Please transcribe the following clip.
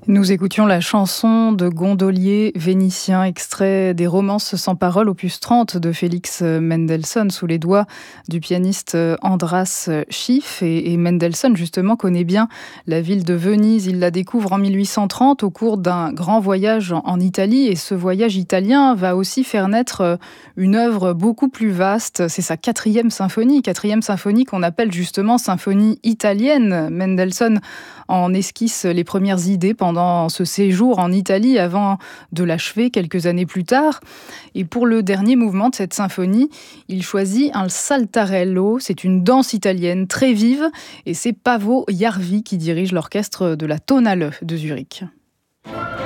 Nous écoutions la chanson de Gondolier vénitien, extrait des Romances sans parole, opus 30 de Félix Mendelssohn, sous les doigts du pianiste Andras Schiff. Et Mendelssohn, justement, connaît bien la ville de Venise. Il la découvre en 1830 au cours d'un grand voyage en Italie. Et ce voyage italien va aussi faire naître une œuvre beaucoup plus vaste. C'est sa quatrième symphonie qu'on appelle justement symphonie italienne. Mendelssohn en esquisse les premières idées pendant ce séjour en Italie avant de l'achever quelques années plus tard. Et pour le dernier mouvement de cette symphonie, il choisit un saltarello. C'est une danse italienne très vive et c'est Paavo Järvi qui dirige l'orchestre de la Tonhalle de Zurich.